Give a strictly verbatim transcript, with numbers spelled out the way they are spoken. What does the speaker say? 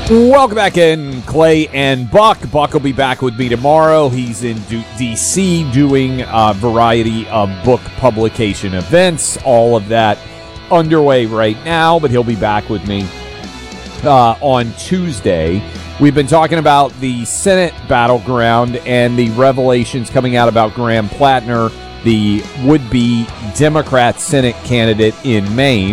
Welcome back in, Clay and Buck. Buck will be back with me tomorrow. He's in D C doing a variety of book publication events. All of that underway right now, but he'll be back with me uh, on Tuesday. We've been talking about the Senate battleground and the revelations coming out about Graham Plattner, the would-be Democrat Senate candidate in Maine.